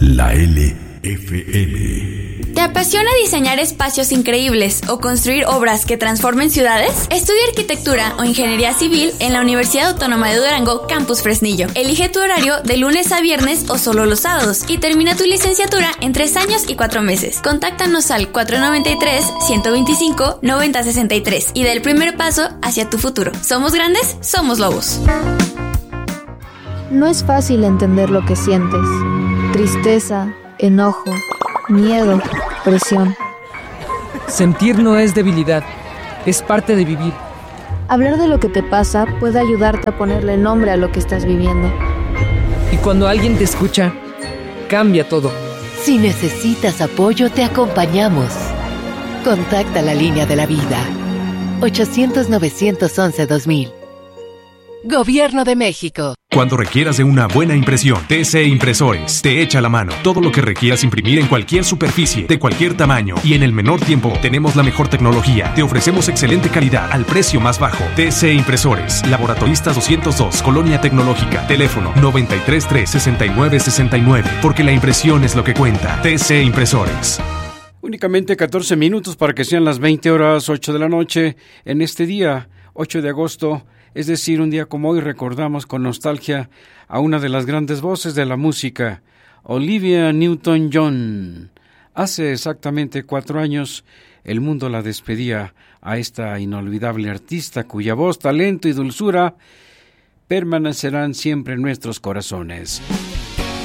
La LFM. ¿Te apasiona diseñar espacios increíbles o construir obras que transformen ciudades? Estudia arquitectura o ingeniería civil en la Universidad Autónoma de Durango, Campus Fresnillo. Elige tu horario de lunes a viernes o solo los sábados y termina tu licenciatura en 3 años y 4 meses. Contáctanos al 493-125-9063 y da el primer paso hacia tu futuro. Somos grandes, somos lobos. No es fácil entender lo que sientes. Tristeza, enojo, miedo, presión. Sentir no es debilidad, es parte de vivir. Hablar de lo que te pasa puede ayudarte a ponerle nombre a lo que estás viviendo. Y cuando alguien te escucha, cambia todo. Si necesitas apoyo, te acompañamos. Contacta la línea de la vida. 800-911-2000. Gobierno de México. Cuando requieras de una buena impresión, TC Impresores te echa la mano. Todo lo que requieras imprimir en cualquier superficie, de cualquier tamaño y en el menor tiempo, tenemos la mejor tecnología. Te ofrecemos excelente calidad al precio más bajo. TC Impresores, Laboratoristas 202, Colonia Tecnológica. Teléfono 933-6969, porque la impresión es lo que cuenta. TC Impresores. Únicamente 14 minutos para que sean las 20 horas 8 de la noche en este día, 8 de agosto. Es decir, un día como hoy recordamos con nostalgia a una de las grandes voces de la música, Olivia Newton-John. Hace exactamente 4 años, el mundo la despedía a esta inolvidable artista cuya voz, talento y dulzura permanecerán siempre en nuestros corazones.